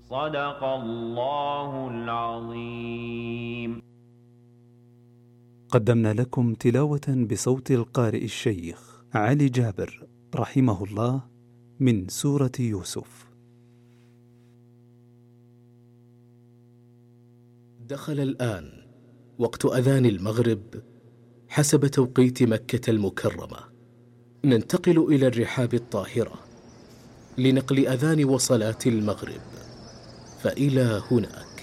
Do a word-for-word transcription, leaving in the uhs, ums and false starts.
صدق الله العظيم. قدمنا لكم تلاوة بصوت القارئ الشيخ علي جابر رحمه الله من سورة يوسف. دخل الآن وقت أذان المغرب حسب توقيت مكة المكرمة. ننتقل إلى الرحاب الطاهرة لنقل أذان وصلاة المغرب، فإلى هناك.